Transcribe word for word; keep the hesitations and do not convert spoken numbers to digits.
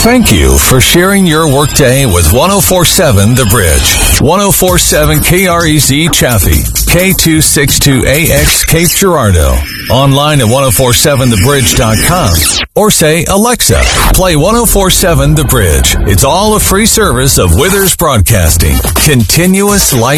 Thank you for sharing your workday with one oh four point seven The Bridge. one oh four point seven K R E Z Chaffee, K two sixty-two A X Cape Girardeau. Online at ten forty-seven the bridge dot com. Or say, Alexa, play ten forty-seven The Bridge. It's all a free service of Withers Broadcasting. Continuous light